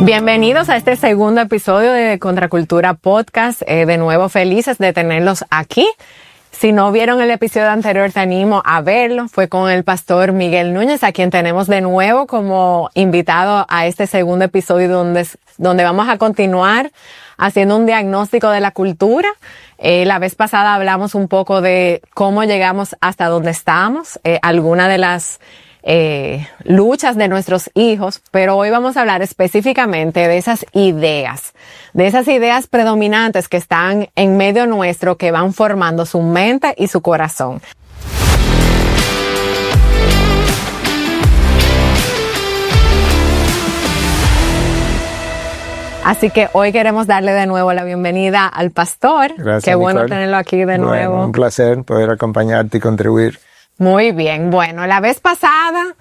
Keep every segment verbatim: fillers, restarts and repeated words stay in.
Bienvenidos a este segundo episodio de Contracultura Podcast. Eh, de nuevo felices de tenerlos aquí. Si no vieron el episodio anterior, te animo a verlo. Fue con el pastor Miguel Núñez, a quien tenemos de nuevo como invitado a este segundo episodio donde, donde vamos a continuar haciendo un diagnóstico de la cultura. Eh, la vez pasada hablamos un poco de cómo llegamos hasta donde estamos, eh, algunas de las Eh, luchas de nuestros hijos, pero hoy vamos a hablar específicamente de esas ideas, de esas ideas predominantes que están en medio nuestro, que van formando su mente y su corazón. Así que hoy queremos darle de nuevo la bienvenida al pastor. Gracias, Qué bueno Nicole. tenerlo aquí de bueno, nuevo. Un placer poder acompañarte y contribuir. Muy bien. Bueno, la vez pasada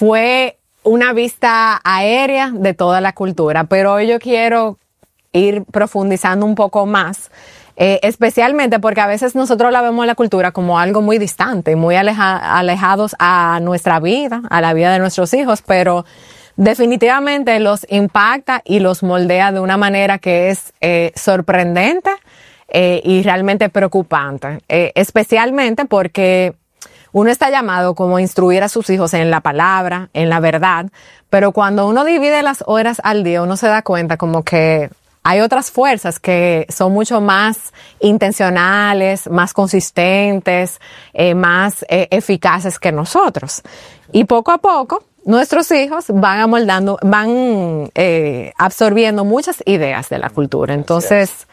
fue una vista aérea de toda la cultura, pero hoy yo quiero ir profundizando un poco más, eh, especialmente porque a veces nosotros la vemos la cultura como algo muy distante, muy aleja, alejados a nuestra vida, a la vida de nuestros hijos, pero definitivamente los impacta y los moldea de una manera que es eh, sorprendente eh, y realmente preocupante, eh, especialmente porque uno está llamado como a instruir a sus hijos en la palabra, en la verdad, pero cuando uno divide las horas al día, uno se da cuenta como que hay otras fuerzas que son mucho más intencionales, más consistentes, eh, más eh, eficaces que nosotros. Y poco a poco, nuestros hijos van amoldando, van eh, absorbiendo muchas ideas de la cultura. Entonces,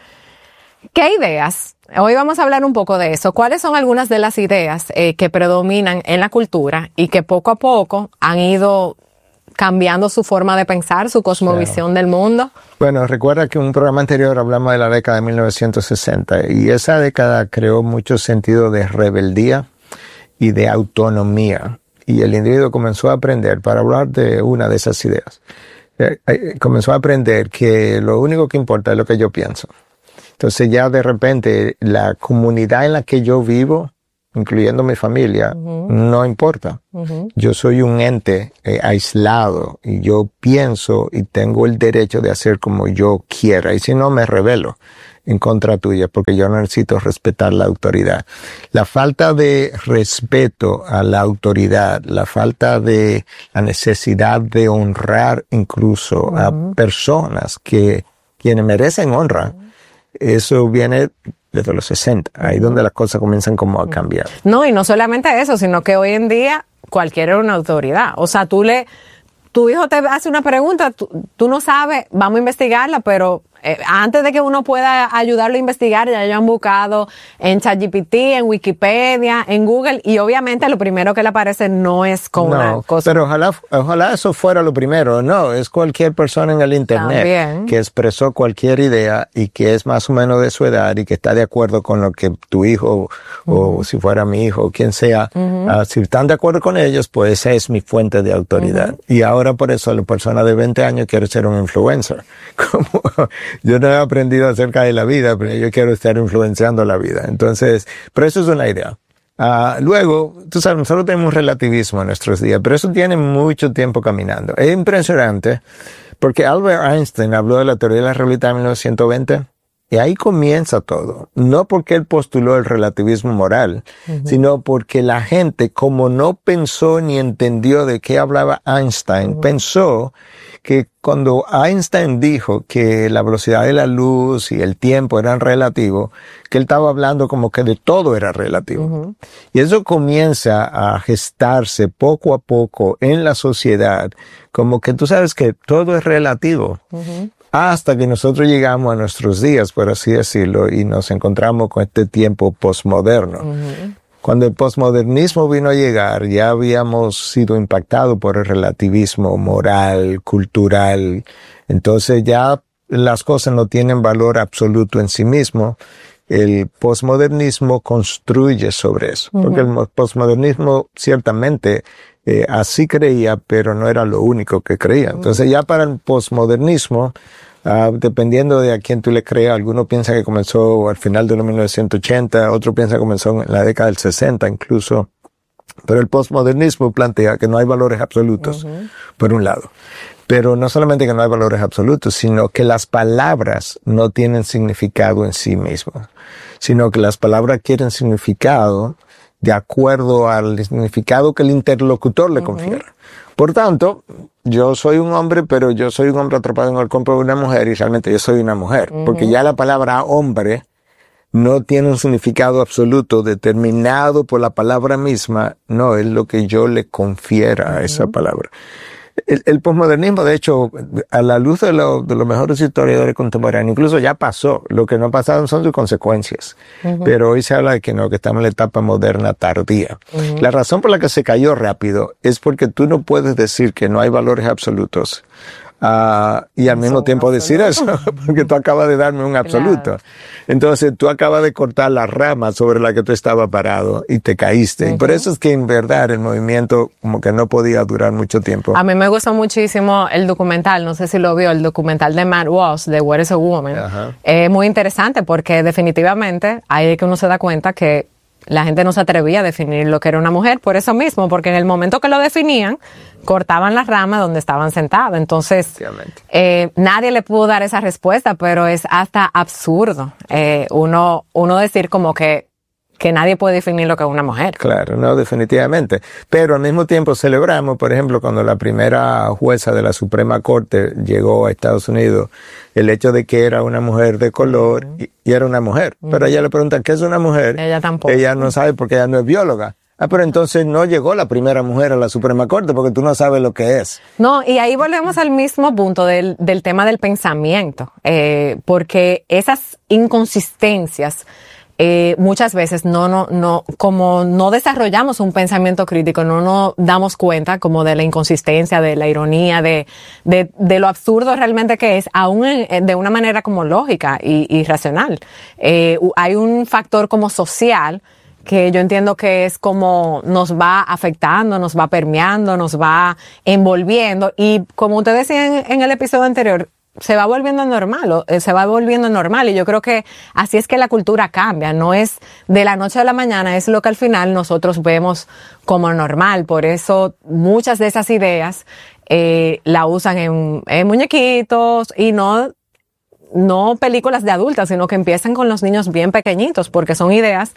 ¿qué ideas? Hoy vamos a hablar un poco de eso. ¿Cuáles son algunas de las ideas eh, que predominan en la cultura y que poco a poco han ido cambiando su forma de pensar, su cosmovisión claro. del mundo? Bueno, recuerda que en un programa anterior hablamos de la década de mil novecientos sesenta y esa década creó mucho sentido de rebeldía y de autonomía. Y el individuo comenzó a aprender, para hablar de una de esas ideas, eh, eh, comenzó a aprender que lo único que importa es lo que yo pienso. Entonces ya de repente la comunidad en la que yo vivo, incluyendo mi familia, uh-huh. no importa. Uh-huh. Yo soy un ente eh, aislado y yo pienso y tengo el derecho de hacer como yo quiera. Y si no, me rebelo en contra tuya porque yo necesito respetar la autoridad. La falta de respeto a la autoridad, la falta de la necesidad de honrar incluso uh-huh. a personas que quienes merecen honra, uh-huh. eso viene desde los sesenta, ahí donde las cosas comienzan como a cambiar. No, y no solamente eso, sino que hoy en día cualquiera es una autoridad. O sea, tú le, tu hijo te hace una pregunta, tú, tú no sabes, vamos a investigarla, pero eh, antes de que uno pueda ayudarlo a investigar, ya ellos han buscado en ChatGPT, en Wikipedia, en Google, y obviamente lo primero que le aparece no es como no, una cosa. Pero ojalá, ojalá eso fuera lo primero. No, es cualquier persona en el internet También. que expresó cualquier idea y que es más o menos de su edad y que está de acuerdo con lo que tu hijo uh-huh. o si fuera mi hijo o quien sea, uh-huh. uh, si están de acuerdo con ellos, pues esa es mi fuente de autoridad. Uh-huh. Y ahora por eso la persona de veinte años quiere ser un influencer. Como yo no he aprendido acerca de la vida, pero yo quiero estar influenciando la vida. Entonces, pero eso es una idea. Uh, luego, tú sabes, nosotros tenemos relativismo en nuestros días, pero eso tiene mucho tiempo caminando. Es impresionante porque Albert Einstein habló de la teoría de la relatividad en mil novecientos veinte y ahí comienza todo. No porque él postuló el relativismo moral, uh-huh. sino porque la gente, como no pensó ni entendió de qué hablaba Einstein, uh-huh. pensó que cuando Einstein dijo que la velocidad de la luz y el tiempo eran relativos, que él estaba hablando como que de todo era relativo. Uh-huh. Y eso comienza a gestarse poco a poco en la sociedad, como que tú sabes que todo es relativo. Uh-huh. Hasta que nosotros llegamos a nuestros días, por así decirlo, y nos encontramos con este tiempo posmoderno. Uh-huh. Cuando el posmodernismo vino a llegar, ya habíamos sido impactados por el relativismo moral, cultural. Entonces ya las cosas no tienen valor absoluto en sí mismo. El posmodernismo construye sobre eso. Uh-huh. Porque el posmodernismo ciertamente eh, así creía, pero no era lo único que creía. Uh-huh. Entonces ya para el posmodernismo, Uh, dependiendo de a quién tú le creas, algunos piensan que comenzó al final de los mil novecientos ochenta, otros piensan que comenzó en la década del sesenta incluso, pero el postmodernismo plantea que no hay valores absolutos, uh-huh. por un lado. Pero no solamente que no hay valores absolutos, sino que las palabras no tienen significado en sí mismas, sino que las palabras quieren significado de acuerdo al significado que el interlocutor le confiere. Uh-huh. Por tanto, yo soy un hombre, pero yo soy un hombre atrapado en el cuerpo de una mujer y realmente yo soy una mujer, uh-huh. porque ya la palabra hombre no tiene un significado absoluto determinado por la palabra misma, no, es lo que yo le confiera a esa uh-huh. palabra. El, el posmodernismo, de hecho, a la luz de, lo, de los mejores historiadores contemporáneos, incluso ya pasó. Lo que no ha pasado son sus consecuencias. Uh-huh. Pero hoy se habla de que no, que estamos en la etapa moderna tardía. Uh-huh. La razón por la que se cayó rápido es porque tú no puedes decir que no hay valores absolutos Uh, y al mismo tiempo decir eso, porque tú acabas de darme un absoluto. Claro. Entonces tú acabas de cortar la rama sobre la que tú estabas parado y te caíste. Uh-huh. Y por eso es que en verdad el movimiento como que no podía durar mucho tiempo. A mí me gustó muchísimo el documental, no sé si lo vio, el documental de Matt Walsh, de What is a Woman. Uh-huh. Es muy interesante porque definitivamente ahí es que uno se da cuenta que la gente no se atrevía a definir lo que era una mujer por eso mismo, porque en el momento que lo definían, cortaban la rama donde estaban sentados. Entonces, eh, nadie le pudo dar esa respuesta, pero es hasta absurdo eh, uno, uno decir como que, que nadie puede definir lo que es una mujer. Claro, no, definitivamente. Pero al mismo tiempo celebramos, por ejemplo, cuando la primera jueza de la Suprema Corte llegó a Estados Unidos, el hecho de que era una mujer de color uh-huh. y, y era una mujer. Uh-huh. Pero ella le pregunta, ¿qué es una mujer? Ella tampoco. Ella no sabe porque ella no es bióloga. Ah, pero entonces no llegó la primera mujer a la Suprema Corte porque tú no sabes lo que es. No, y ahí volvemos al mismo punto del, del tema del pensamiento, eh, porque esas inconsistencias Eh, muchas veces no, no, no, como no desarrollamos un pensamiento crítico, no nos damos cuenta como de la inconsistencia, de la ironía, de, de, de lo absurdo realmente que es, aún en, de una manera como lógica y, y racional. Eh, hay un factor como social que yo entiendo que es como nos va afectando, nos va permeando, nos va envolviendo y como usted decía en, en el episodio anterior, se va volviendo normal, se va volviendo normal y yo creo que así es que la cultura cambia, no es de la noche a la mañana, es lo que al final nosotros vemos como normal, por eso muchas de esas ideas eh, la usan en, en muñequitos y no, no películas de adultas, sino que empiezan con los niños bien pequeñitos, porque son ideas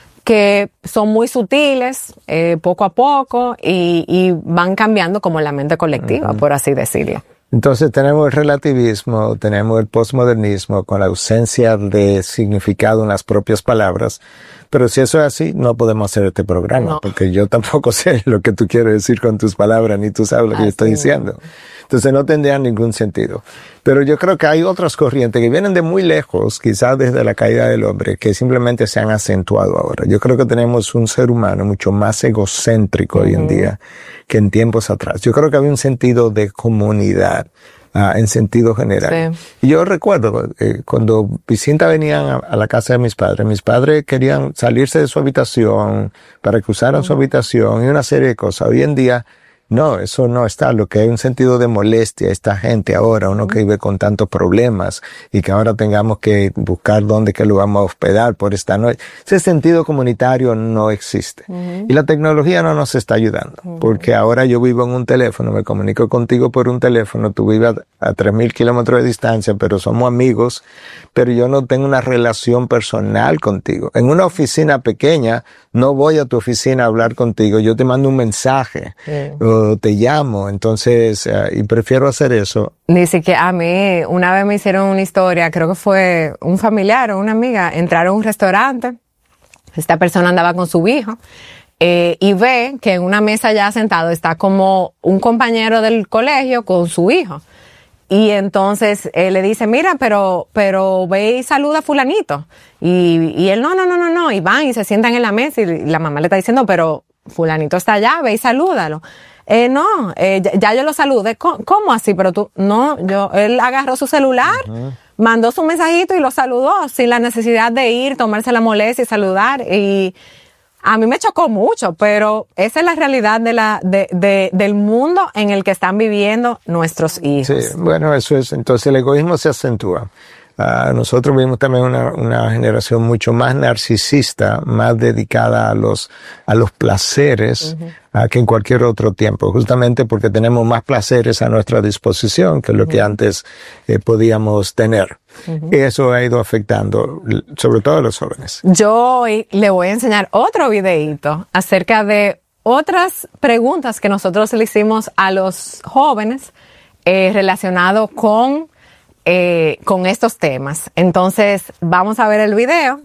que son muy sutiles, eh, poco a poco y, y van cambiando como la mente colectiva, uh-huh. por así decirlo. Entonces tenemos el relativismo, tenemos el postmodernismo con la ausencia de significado en las propias palabras, pero si eso es así, no podemos hacer este programa, no. porque yo tampoco sé lo que tú quieres decir con tus palabras, ni tú sabes lo que así yo estoy diciendo. Entonces no tendría ningún sentido. Pero yo creo que hay otras corrientes que vienen de muy lejos, quizás desde la caída del hombre, que simplemente se han acentuado ahora. Yo creo que tenemos un ser humano mucho más egocéntrico uh-huh. hoy en día que en tiempos atrás. Yo creo que había un sentido de comunidad uh, en sentido general. Sí. Y yo recuerdo eh, cuando visitas venían a, a la casa de mis padres, mis padres querían salirse de su habitación para que usaran uh-huh. su habitación y una serie de cosas. Hoy en día no, eso no está. Lo que hay un sentido de molestia, esta gente ahora, uno que vive con tantos problemas y que ahora tengamos que buscar dónde que lo vamos a hospedar por esta noche. Ese sentido comunitario no existe. Uh-huh. Y la tecnología no nos está ayudando, uh-huh. porque ahora yo vivo en un teléfono, me comunico contigo por un teléfono, tú vives a, a tres mil kilómetros de distancia, pero somos amigos, pero yo no tengo una relación personal contigo. En una oficina pequeña, no voy a tu oficina a hablar contigo, yo te mando un mensaje. Uh-huh. Te llamo, entonces, uh, y prefiero hacer eso. Ni siquiera a mí, una vez me hicieron una historia, creo que fue un familiar o una amiga, entraron a un restaurante, esta persona andaba con su hijo, eh, y ve que en una mesa ya sentado está como un compañero del colegio con su hijo. Y entonces eh, le dice, mira, pero, pero ve y saluda a fulanito. Y, y él, no, no, no, no, no, y van y se sientan en la mesa y la mamá le está diciendo, pero fulanito está allá, ve y salúdalo. Eh, no, eh, ya, ya yo lo saludé. ¿Cómo, ¿Cómo así? Pero tú, no, yo, él agarró su celular, uh-huh. mandó su mensajito y lo saludó sin la necesidad de ir, tomarse la molestia y saludar. Y a mí me chocó mucho, pero esa es la realidad de la, de, de, del mundo en el que están viviendo nuestros hijos. Sí, bueno, eso es, entonces el egoísmo se acentúa. Uh, nosotros vimos también una, una generación mucho más narcisista, más dedicada a los, a los placeres uh-huh. uh, que en cualquier otro tiempo, justamente porque tenemos más placeres a nuestra disposición que lo uh-huh. que antes eh, podíamos tener. Uh-huh. Y eso ha ido afectando, sobre todo a los jóvenes. Yo hoy le voy a enseñar otro videíto acerca de otras preguntas que nosotros le hicimos a los jóvenes eh, relacionado con Eh, con estos temas. Entonces, vamos a ver el video.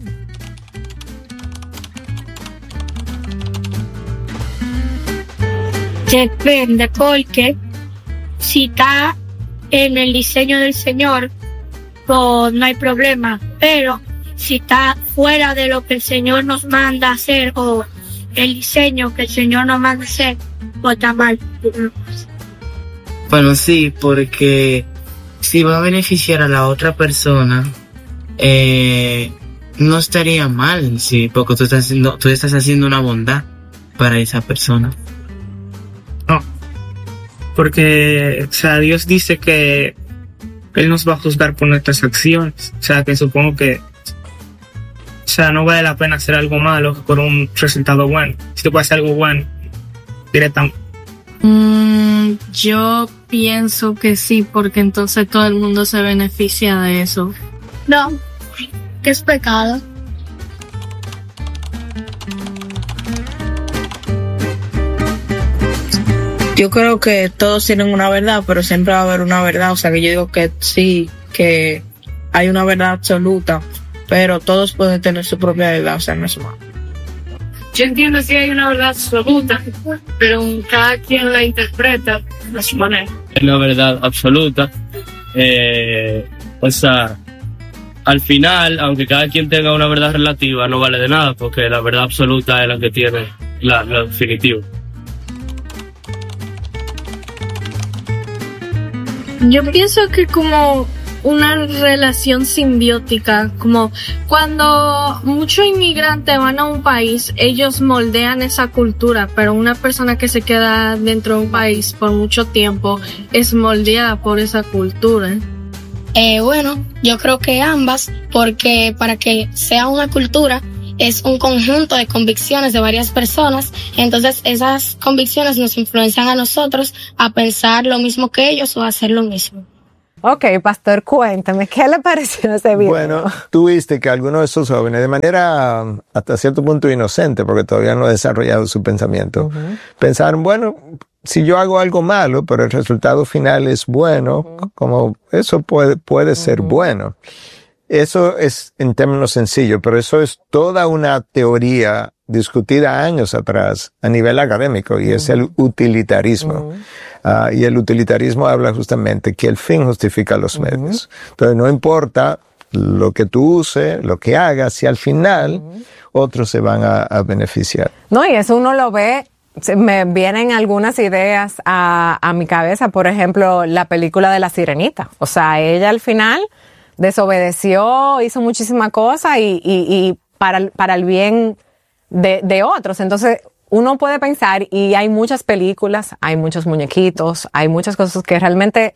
Depende, porque si está en el diseño del Señor, pues no hay problema. Pero si está fuera de lo que el Señor nos manda a hacer o el diseño que el Señor nos manda a hacer, pues está mal. Bueno, sí, porque si va a beneficiar a la otra persona, eh, no estaría mal, sí, porque tú estás haciendo, tú estás haciendo una bondad para esa persona. No, porque, o sea, Dios dice que Él nos va a juzgar por nuestras acciones. O sea, que supongo que, o sea, no vale la pena hacer algo malo por un resultado bueno. Si tú puedes hacer algo bueno, directamente. Mm, yo pienso que sí, porque entonces todo el mundo se beneficia de eso. No, que es pecado. Yo creo que todos tienen una verdad, pero siempre va a haber una verdad. O sea, que yo digo que sí, que hay una verdad absoluta, pero todos pueden tener su propia verdad, o sea, no es malo. Yo entiendo que hay una verdad absoluta, pero cada quien la interpreta a su manera. Es una verdad absoluta. Eh, o sea, al final, aunque cada quien tenga una verdad relativa, no vale de nada, porque la verdad absoluta es la que tiene la, la definitiva. Yo pienso que como una relación simbiótica, como cuando muchos inmigrantes van a un país, ellos moldean esa cultura, pero una persona que se queda dentro de un país por mucho tiempo es moldeada por esa cultura. Eh, bueno, yo creo que ambas, porque para que sea una cultura es un conjunto de convicciones de varias personas, entonces esas convicciones nos influencian a nosotros a pensar lo mismo que ellos o a hacer lo mismo. Ok, pastor, cuéntame, ¿qué le pareció ese video? Bueno, tú viste que algunos de esos jóvenes, de manera hasta cierto punto inocente, porque todavía no ha desarrollado su pensamiento, uh-huh. pensaron, bueno, si yo hago algo malo, pero el resultado final es bueno, uh-huh. como eso puede, puede uh-huh. ser bueno. Eso es en términos sencillos, pero eso es toda una teoría discutida años atrás a nivel académico, y uh-huh. es el utilitarismo. Uh-huh. Uh, y el utilitarismo habla justamente que el fin justifica los uh-huh. medios. Entonces no importa lo que tú uses, lo que hagas, si al final uh-huh. otros se van a, a beneficiar. No, y eso uno lo ve, me vienen algunas ideas a, a mi cabeza, por ejemplo, la película de La Sirenita. O sea, ella al final desobedeció, hizo muchísimas cosas y, y, y para, para el bien de, de otros. Entonces, uno puede pensar, y hay muchas películas, hay muchos muñequitos, hay muchas cosas que realmente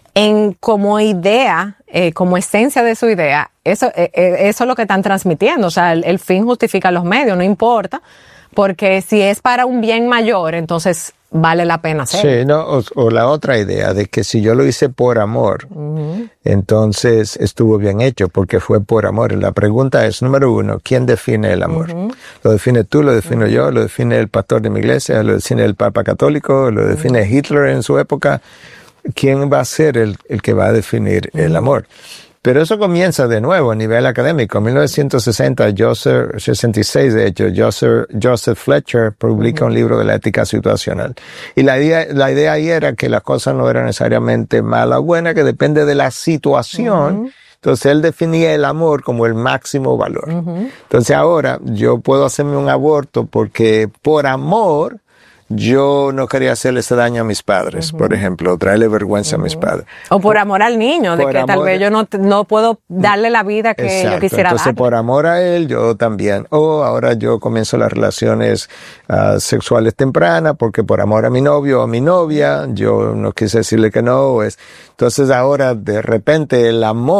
en como idea, eh, como esencia de su idea, eso, eh, eso es lo que están transmitiendo. O sea, el, el fin justifica los medios, no importa, porque si es para un bien mayor, entonces vale la pena hacerlo. Sí, no, o, o la otra idea de que si yo lo hice por amor, uh-huh. entonces estuvo bien hecho porque fue por amor. Y la pregunta es, número uno, ¿quién define el amor? Uh-huh. ¿Lo define tú, lo defino uh-huh. yo, lo define el pastor de mi iglesia, lo define el Papa Católico, lo define uh-huh. Hitler en su época? ¿Quién va a ser el, el que va a definir uh-huh. el amor? Pero eso comienza de nuevo a nivel académico. En mil novecientos sesenta, Joseph, sesenta y seis de hecho, Joseph, Joseph Fletcher publica uh-huh. un libro de la ética situacional. Y la idea, la idea ahí era que las cosas no eran necesariamente mala o buena, que depende de la situación. Uh-huh. Entonces él definía el amor como el máximo valor. Uh-huh. Entonces ahora yo puedo hacerme un aborto porque por amor yo no quería hacerle ese daño a mis padres, uh-huh. por ejemplo, o traerle vergüenza uh-huh. a mis padres. O por amor al niño, de que amor, tal vez yo no, no puedo darle la vida que exacto. yo quisiera Entonces, darle. Por amor a él, yo también. O ahora yo comienzo las relaciones uh, sexuales tempranas, porque por amor a mi novio o a mi novia, yo no quise decirle que no. Es, entonces ahora, de repente, el amor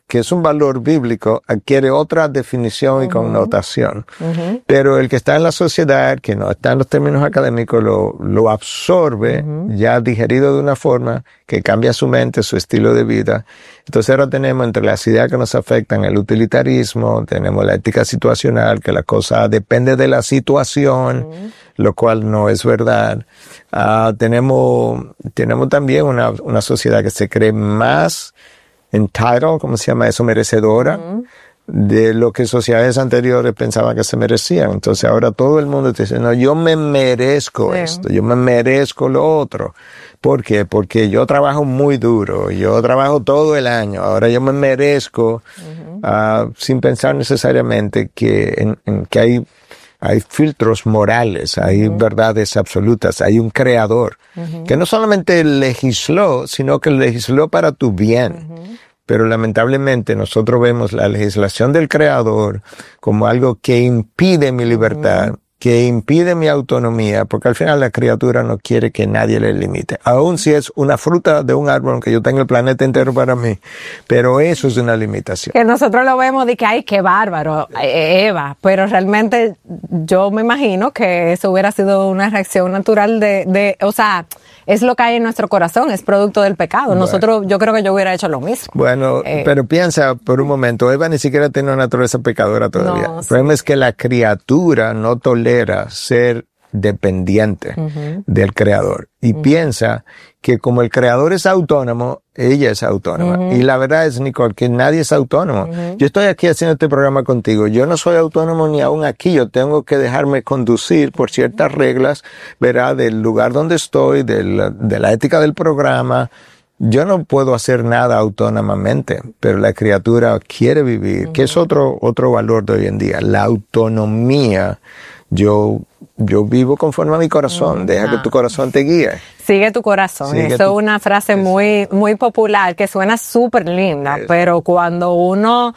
que es un valor bíblico, adquiere otra definición y uh-huh. connotación. Uh-huh. Pero el que está en la sociedad, que no está en los términos académicos, lo, lo absorbe uh-huh. ya digerido de una forma que cambia su mente, su estilo de vida. Entonces ahora tenemos entre las ideas que nos afectan el utilitarismo, tenemos la ética situacional, que la cosa depende de la situación, uh-huh. lo cual no es verdad. Uh, tenemos, tenemos también una, una sociedad que se cree más entitled, ¿cómo se llama eso? Merecedora uh-huh. de lo que sociedades anteriores pensaban que se merecían. Entonces ahora todo el mundo te dice, no, yo me merezco sí. esto, yo me merezco lo otro. ¿Por qué? Porque yo trabajo muy duro, yo trabajo todo el año, ahora yo me merezco, uh-huh. uh, sin pensar necesariamente que, en, en, que hay Hay filtros morales, hay uh-huh. verdades absolutas, hay un creador uh-huh. que no solamente legisló, sino que legisló para tu bien. Uh-huh. Pero lamentablemente nosotros vemos la legislación del creador como algo que impide mi libertad, uh-huh. que impide mi autonomía, porque al final la criatura no quiere que nadie le limite. Aun si es una fruta de un árbol, que yo tengo el planeta entero para mí, pero eso es una limitación. Que nosotros lo vemos de que, ay, qué bárbaro, Eva, pero realmente yo me imagino que eso hubiera sido una reacción natural de, de o sea, es lo que hay en nuestro corazón, es producto del pecado. Bueno. Nosotros, yo creo que yo hubiera hecho lo mismo. Bueno, eh, pero piensa por un momento, Eva ni siquiera tiene una naturaleza pecadora todavía. No, el problema sí. es que la criatura no tolera ser dependiente uh-huh. del creador. Y uh-huh. piensa que como el creador es autónomo, ella es autónoma. Uh-huh. Y la verdad es, Nicole, que nadie es autónomo. Uh-huh. Yo estoy aquí haciendo este programa contigo. Yo no soy autónomo ni aún aquí. Yo tengo que dejarme conducir por ciertas reglas, ¿verdad? Del lugar donde estoy, de la, de la ética del programa. Yo no puedo hacer nada autónomamente, pero la criatura quiere vivir, uh-huh. que es otro, otro valor de hoy en día. La autonomía. Yo, yo vivo conforme a mi corazón. Deja ah. que tu corazón te guíe. Sigue tu corazón. Sigue Eso tu... es una frase muy, muy popular que suena súper linda, es. pero cuando uno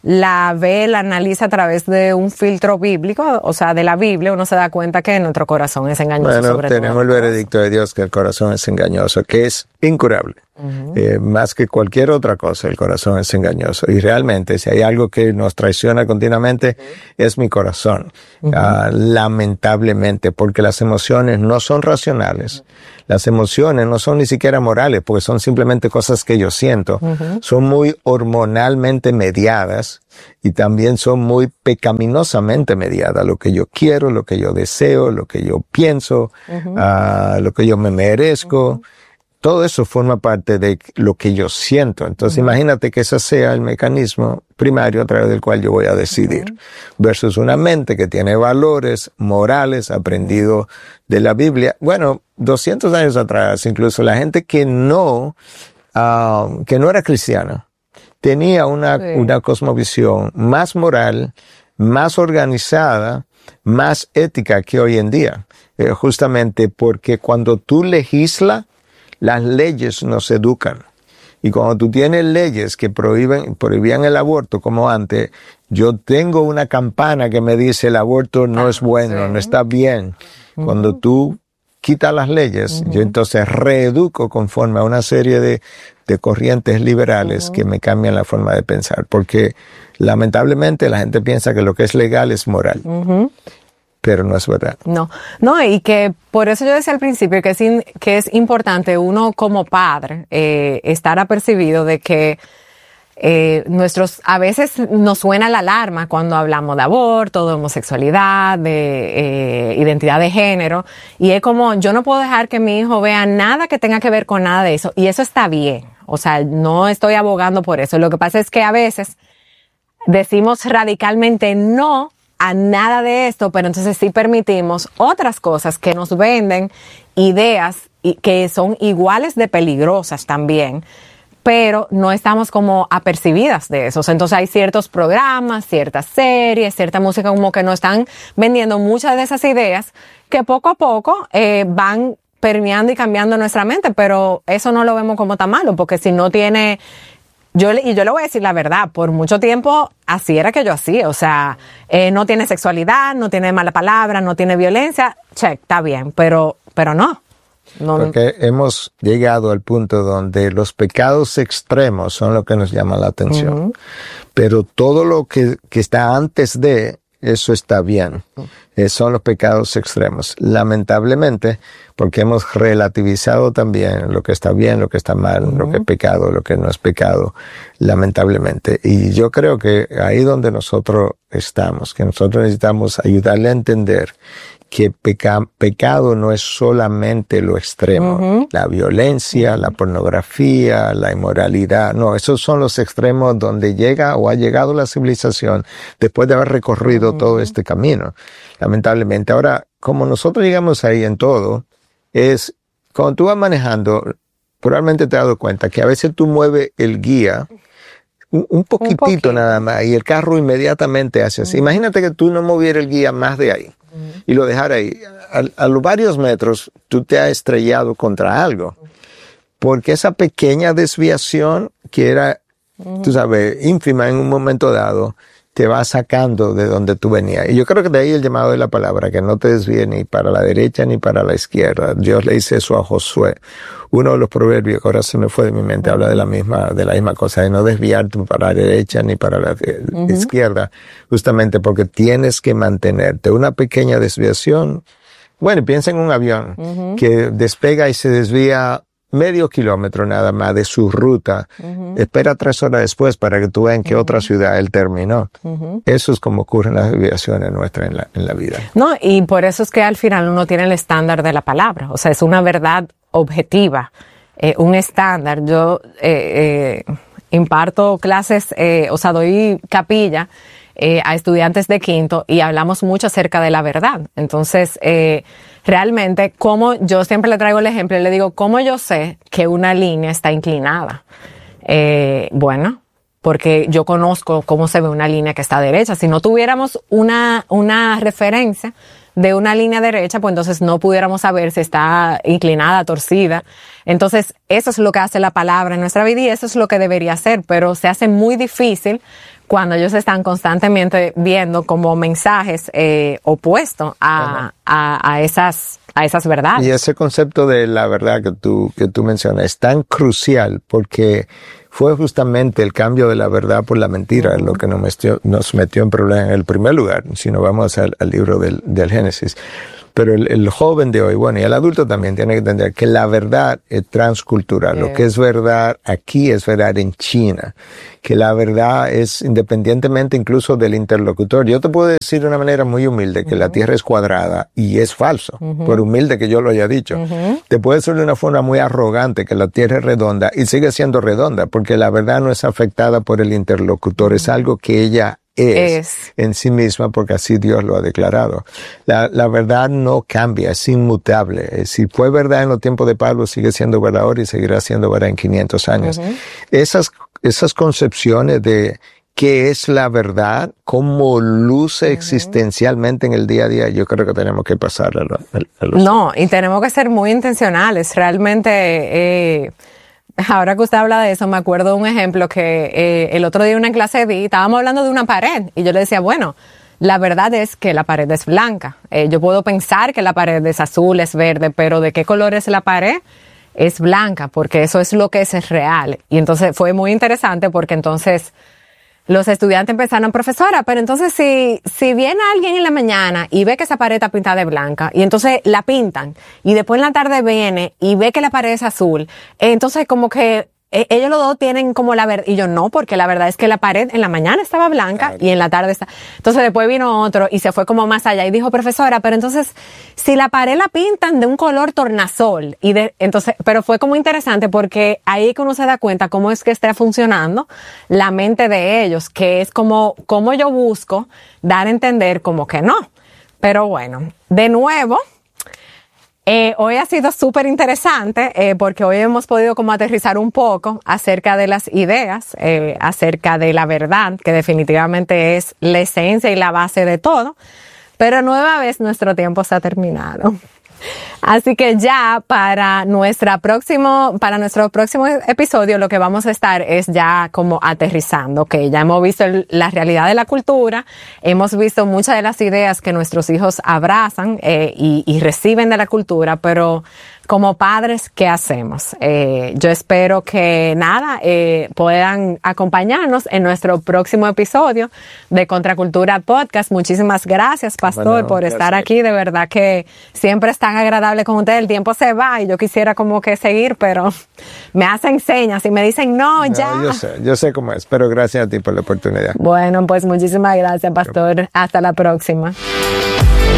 la ve, la analiza a través de un filtro bíblico, o sea, de la Biblia, uno se da cuenta que nuestro corazón es engañoso. Bueno, sobre tenemos todo. el veredicto de Dios que el corazón es engañoso, que es incurable. Uh-huh. Eh, más que cualquier otra cosa, el corazón es engañoso. Y realmente, si hay algo que nos traiciona continuamente, uh-huh. es mi corazón. Uh-huh. Uh, lamentablemente, porque las emociones no son racionales. Uh-huh. Las emociones no son ni siquiera morales, porque son simplemente cosas que yo siento. Uh-huh. Son muy hormonalmente mediadas y también son muy pecaminosamente mediadas. Lo que yo quiero, lo que yo deseo, lo que yo pienso, uh-huh. uh, lo que yo me merezco. Uh-huh. Todo eso forma parte de lo que yo siento. Entonces, uh-huh. imagínate que ese sea el mecanismo primario a través del cual yo voy a decidir. Uh-huh. Versus una mente que tiene valores morales aprendidos de la Biblia. Bueno, doscientos años atrás, incluso la gente que no, uh, que no era cristiana, tenía una, sí. una cosmovisión más moral, más organizada, más ética que hoy en día. Eh, justamente porque cuando tú legislas, las leyes nos educan. Y cuando tú tienes leyes que prohíben, prohibían el aborto, como antes, yo tengo una campana que me dice el aborto no ah, es bueno, sí. no está bien. Uh-huh. Cuando tú quitas las leyes, uh-huh. yo entonces reeduco conforme a una serie de, de corrientes liberales uh-huh. que me cambian la forma de pensar. Porque lamentablemente la gente piensa que lo que es legal es moral. Uh-huh. Pero no es verdad. No, no, y que por eso yo decía al principio que es, in, que es importante uno como padre eh, estar apercibido de que eh, nuestros, a veces nos suena la alarma cuando hablamos de aborto, de homosexualidad, de eh, identidad de género, y es como, yo no puedo dejar que mi hijo vea nada que tenga que ver con nada de eso, y eso está bien, o sea, no estoy abogando por eso. Lo que pasa es que a veces decimos radicalmente no a nada de esto, pero entonces sí permitimos otras cosas que nos venden ideas y que son iguales de peligrosas también, pero no estamos como apercibidas de eso. Entonces hay ciertos programas, ciertas series, cierta música como que nos están vendiendo muchas de esas ideas que poco a poco eh, van permeando y cambiando nuestra mente, pero eso no lo vemos como tan malo, porque si no tiene... Yo, y yo le voy a decir la verdad, por mucho tiempo así era que yo hacía, o sea, eh, no tiene sexualidad, no tiene mala palabra, no tiene violencia, check, está bien, pero, pero no. No, porque no. hemos llegado al punto donde los pecados extremos son lo que nos llama la atención. Uh-huh. Pero todo lo que, que está antes de eso está bien. Eh, son los pecados extremos. Lamentablemente, porque hemos relativizado también lo que está bien, lo que está mal, uh-huh. lo que es pecado, lo que no es pecado, lamentablemente. Y yo creo que ahí donde nosotros estamos, que nosotros necesitamos ayudarle a entender que peca, pecado no es solamente lo extremo, uh-huh. la violencia, la pornografía, la inmoralidad, no, esos son los extremos donde llega o ha llegado la civilización después de haber recorrido uh-huh. todo este camino, lamentablemente. Ahora, como nosotros llegamos ahí en todo, es cuando tú vas manejando, probablemente te has dado cuenta que a veces tú mueves el guía un, un poquitito un poquito. Nada más y el carro inmediatamente hace así. Uh-huh. Imagínate que tú no movieras el guía más de ahí. Y lo dejar ahí. A, a los varios metros tú te has estrellado contra algo. Porque esa pequeña desviación que era, uh-huh. tú sabes, ínfima en un momento dado, te va sacando de donde tú venías. Y yo creo que de ahí el llamado de la palabra, que no te desvíe ni para la derecha ni para la izquierda. Dios le dice eso a Josué. Uno de los proverbios que ahora se me fue de mi mente habla de la misma, de la misma cosa, de no desviarte para la derecha ni para la uh-huh. izquierda, justamente porque tienes que mantenerte. Una pequeña desviación. Bueno, piensa en un avión uh-huh. que despega y se desvía medio kilómetro nada más de su ruta. Uh-huh. Espera tres horas después para que tú veas en qué uh-huh. otra ciudad él terminó. Uh-huh. Eso es como ocurren las desviaciones nuestras en la, en la vida. No, y por eso es que al final uno tiene el estándar de la palabra. O sea, es una verdad objetiva, eh, un estándar. Yo eh, eh, imparto clases, eh, o sea, doy capilla eh, a estudiantes de quinto y hablamos mucho acerca de la verdad. Entonces, eh, realmente, como yo siempre le traigo el ejemplo y le digo, ¿cómo yo sé que una línea está inclinada? Eh, bueno, porque yo conozco cómo se ve una línea que está derecha. Si no tuviéramos una, una referencia de una línea derecha, pues entonces no pudiéramos saber si está inclinada, torcida. Entonces, eso es lo que hace la palabra en nuestra vida y eso es lo que debería hacer, pero se hace muy difícil cuando ellos están constantemente viendo como mensajes eh, opuestos a, a, a esas a esas verdades. Y ese concepto de la verdad que tú que tú mencionas es tan crucial porque fue justamente el cambio de la verdad por la mentira uh-huh. lo que nos metió, nos metió en problemas en el primer lugar, si no vamos al, al libro del, del Génesis. Pero el, el joven de hoy, bueno, y el adulto también tiene que entender que la verdad es transcultural. Yeah. Lo que es verdad aquí es verdad en China. Que la verdad es independientemente incluso del interlocutor. Yo te puedo decir de una manera muy humilde que uh-huh. la Tierra es cuadrada y es falso. Uh-huh. Por humilde que yo lo haya dicho. Uh-huh. Te puedo decir de una forma muy arrogante que la Tierra es redonda y sigue siendo redonda porque la verdad no es afectada por el interlocutor. Uh-huh. Es algo que ella Es, es en sí misma porque así Dios lo ha declarado. La, la verdad no cambia, es inmutable. Si fue verdad en los tiempos de Pablo, sigue siendo verdad ahora y seguirá siendo verdad en quinientos años. Uh-huh. Esas, esas concepciones de qué es la verdad, cómo luce uh-huh. existencialmente en el día a día, yo creo que tenemos que pasar a, lo, a los... No, y tenemos que ser muy intencionales. Realmente... Eh, Ahora que usted habla de eso, me acuerdo de un ejemplo que eh, el otro día en una clase vi, estábamos hablando de una pared y yo le decía, bueno, la verdad es que la pared es blanca. Eh, yo puedo pensar que la pared es azul, es verde, pero ¿de qué color es la pared? Es blanca, porque eso es lo que es real. Y entonces fue muy interesante porque entonces los estudiantes empezaron, profesora, pero entonces si, si viene alguien en la mañana y ve que esa pared está pintada de blanca y entonces la pintan y después en la tarde viene y ve que la pared es azul, entonces como que eh, ellos los dos tienen como la verdad, y yo no, porque la verdad es que la pared en la mañana estaba blanca claro. y en la tarde está. Entonces después vino otro y se fue como más allá y dijo, profesora, pero entonces si la pared la pintan de un color tornasol y de, entonces, pero fue como interesante porque ahí que uno se da cuenta cómo es que está funcionando la mente de ellos, que es como, como yo busco dar a entender como que no. Pero bueno, de nuevo, Eh, hoy ha sido súper interesante eh, porque hoy hemos podido como aterrizar un poco acerca de las ideas, eh, acerca de la verdad, que definitivamente es la esencia y la base de todo. Pero nueva vez nuestro tiempo se ha terminado. Así que ya para nuestra próximo, para nuestro próximo episodio lo que vamos a estar es ya como aterrizando, que ya hemos visto el, la realidad de la cultura, hemos visto muchas de las ideas que nuestros hijos abrazan eh, y, y reciben de la cultura, pero como padres, ¿qué hacemos? Eh, yo espero que nada, eh, puedan acompañarnos en nuestro próximo episodio de Contracultura Podcast. Muchísimas gracias, Pastor, Bueno, por gracias. estar aquí. De verdad que siempre es tan agradable con ustedes. El tiempo se va y yo quisiera como que seguir, pero me hacen señas y me dicen, no, No, ya. yo sé, yo sé cómo es, pero gracias a ti por la oportunidad. Bueno, pues muchísimas gracias, Pastor. Hasta la próxima.